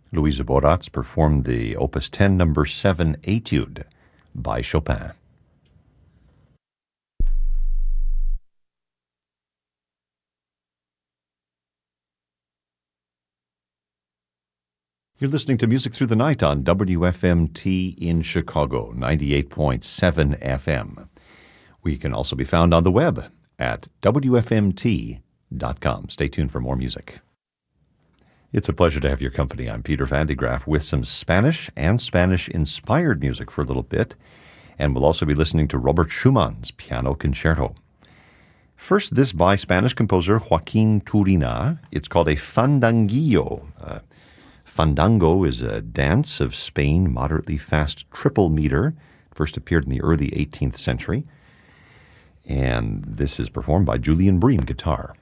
Louisa Boratz performed the Opus 10 No. 7 Etude by Chopin. You're listening to Music Through the Night on WFMT in Chicago, 98.7 FM. We can also be found on the web at WFMT.com. Stay tuned for more music. It's a pleasure to have your company. I'm Peter Van de Graaff with some Spanish and Spanish-inspired music for a little bit, and we'll also be listening to Robert Schumann's Piano Concerto. First, this by Spanish composer Joaquin Turina. It's called a fandanguillo. Fandango is a dance of Spain, moderately fast triple meter. First appeared in the early 18th century. And this is performed by Julian Bream, guitar.